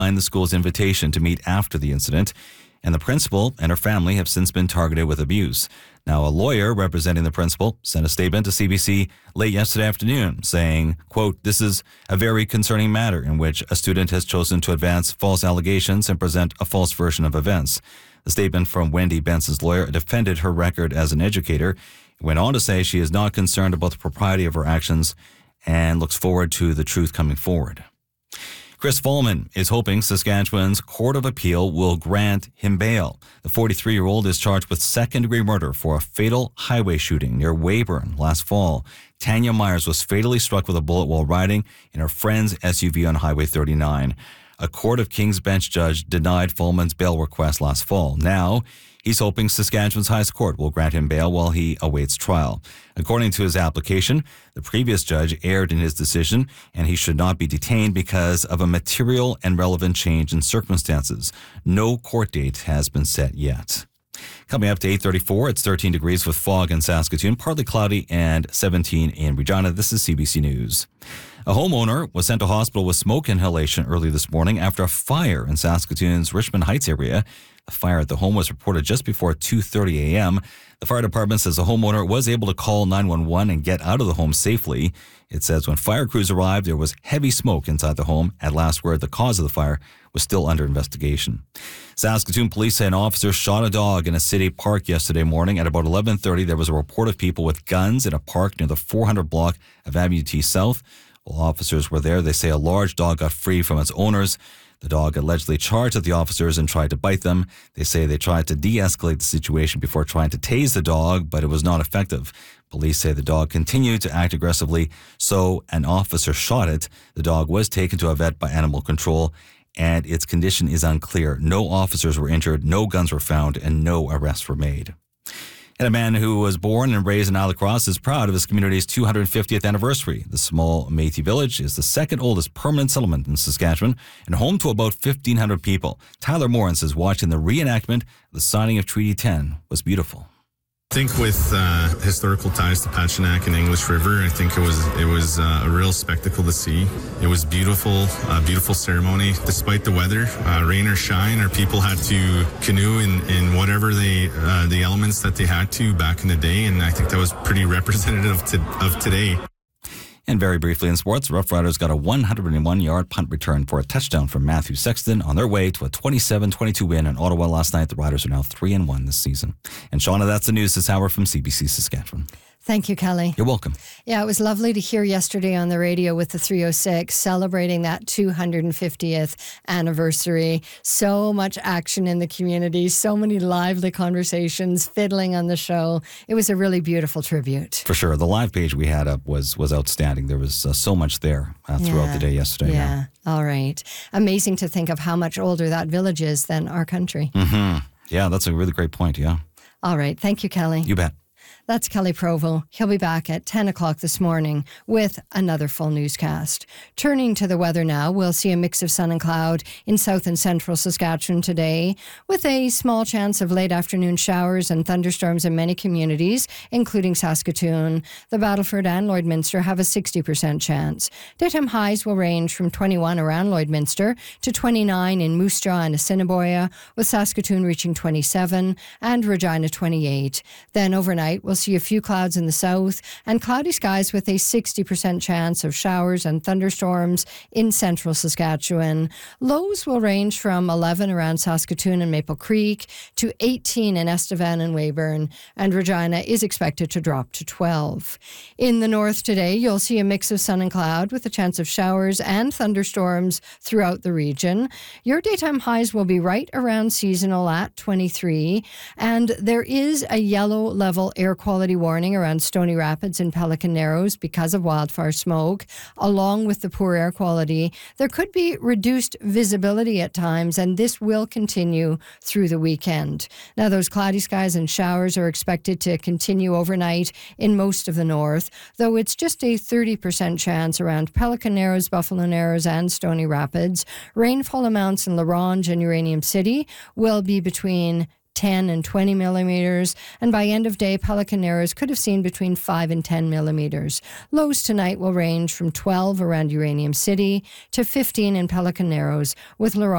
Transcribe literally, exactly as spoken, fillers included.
declined the school's invitation to meet after the incident, and the principal and her family have since been targeted with abuse. Now, a lawyer representing the principal sent a statement to C B C late yesterday afternoon saying, quote, "This is a very concerning matter in which a student has chosen to advance false allegations and present a false version of events." The statement from Wendy Benson's lawyer defended her record as an educator. It went on to say she is not concerned about the propriety of her actions and looks forward to the truth coming forward. Chris Fallman is hoping Saskatchewan's Court of Appeal will grant him bail. The forty-three-year-old is charged with second-degree murder for a fatal highway shooting near Weyburn last fall. Tanya Myers was fatally struck with a bullet while riding in her friend's S U V on Highway thirty-nine. A Court of King's Bench judge denied Fallman's bail request last fall. Now, he's hoping Saskatchewan's highest court will grant him bail while he awaits trial. According to his application, the previous judge erred in his decision, and he should not be detained because of a material and relevant change in circumstances. No court date has been set yet. Coming up to eight thirty-four, it's thirteen degrees with fog in Saskatoon, partly cloudy, and seventeen in Regina. This is C B C News. A homeowner was sent to hospital with smoke inhalation early this morning after a fire in Saskatoon's Richmond Heights area. A fire at the home was reported just before two thirty a.m. The fire department says the homeowner was able to call nine one one and get out of the home safely. It says when fire crews arrived, there was heavy smoke inside the home. At last word, the cause of the fire was still under investigation. Saskatoon police say an officer shot a dog in a city park yesterday morning. At about eleven thirty, there was a report of people with guns in a park near the four hundred block of Avenue T South. While officers were there, they say a large dog got free from its owners. The dog allegedly charged at the officers and tried to bite them. They say they tried to de-escalate the situation before trying to tase the dog, but it was not effective. Police say the dog continued to act aggressively, so an officer shot it. The dog was taken to a vet by Animal Control, and its condition is unclear. No officers were injured, no guns were found, and no arrests were made. And a man who was born and raised in Isle Cross is proud of his community's two hundred fiftieth anniversary. The small Métis village is the second oldest permanent settlement in Saskatchewan and home to about fifteen hundred people. Tyler Morin says watching the reenactment of the signing of Treaty ten was beautiful. I think with uh, historical ties to Pachinak and English River, I think it was it was uh, a real spectacle to see. It was beautiful, a beautiful ceremony. Despite the weather, uh, rain or shine, our people had to canoe in, in whatever they uh, the elements that they had to back in the day, and I think that was pretty representative to, of today. And very briefly in sports, Rough Riders got a one hundred one yard punt return for a touchdown from Matthew Sexton on their way to a twenty-seven twenty-two win in Ottawa last night. The Riders are now three and one this season. And Shauna, that's the news this hour from C B C Saskatchewan. Thank you, Kelly. You're welcome. Yeah, it was lovely to hear yesterday on the radio with the three oh six celebrating that two hundred fiftieth anniversary. So much action in the community, so many lively conversations, fiddling on the show. It was a really beautiful tribute. For sure. The live page we had up was was outstanding. There was uh, so much there uh, throughout yeah. the day yesterday. Yeah. yeah. All right. Amazing to think of how much older that village is than our country. Mm-hmm. Yeah, that's a really great point. Yeah. All right. Thank you, Kelly. You bet. That's Kelly Provo. He'll be back at ten o'clock this morning with another full newscast. Turning to the weather now, we'll see a mix of sun and cloud in south and central Saskatchewan today, with a small chance of late afternoon showers and thunderstorms in many communities, including Saskatoon. The Battleford and Lloydminster have a sixty percent chance. Daytime highs will range from twenty-one around Lloydminster to twenty-nine in Moose Jaw and Assiniboia, with Saskatoon reaching twenty-seven and Regina twenty-eight. Then overnight, we'll see a few clouds in the south and cloudy skies with a sixty percent chance of showers and thunderstorms in central Saskatchewan. Lows will range from eleven around Saskatoon and Maple Creek to eighteen in Estevan and Weyburn, and Regina is expected to drop to twelve. In the north today, you'll see a mix of sun and cloud with a chance of showers and thunderstorms throughout the region. Your daytime highs will be right around seasonal at twenty-three, and there is a yellow level air quality quality warning around Stony Rapids and Pelican Narrows because of wildfire smoke. Along with the poor air quality, there could be reduced visibility at times, and this will continue through the weekend. Now, those cloudy skies and showers are expected to continue overnight in most of the north, though it's just a thirty percent chance around Pelican Narrows, Buffalo Narrows, and Stony Rapids. Rainfall amounts in La Ronge and Uranium City will be between ten and twenty millimeters, and by end of day, Pelican Narrows could have seen between five and ten millimeters. Lows tonight will range from twelve around Uranium City to fifteen in Pelican Narrows, with La Ronge